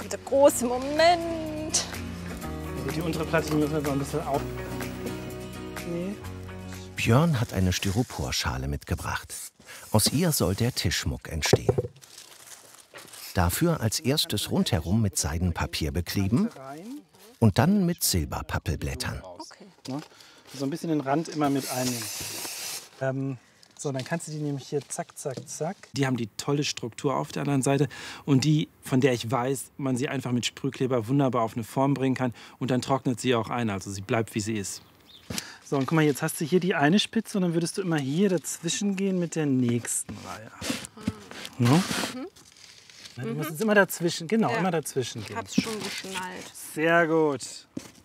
der große Moment. Also die untere Platte müssen wir so ein bisschen auf. Nee. Björn hat eine Styroporschale mitgebracht. Aus ihr soll der Tischschmuck entstehen. Dafür als erstes rundherum mit Seidenpapier bekleben und dann mit Silberpappelblättern. Okay. So ein bisschen den Rand immer mit einnehmen. So, dann kannst du die nämlich hier zack, zack, zack. Die haben die tolle Struktur auf der anderen Seite und die, von der ich weiß, man sie einfach mit Sprühkleber wunderbar auf eine Form bringen kann und dann trocknet sie auch ein, also sie bleibt, wie sie ist. So, und guck mal, jetzt hast du hier die eine Spitze und dann würdest du immer hier dazwischen gehen mit der nächsten Reihe. No? Du musst jetzt immer dazwischen, genau, immer dazwischen gehen. Ich hab's schon geschnallt. Sehr gut.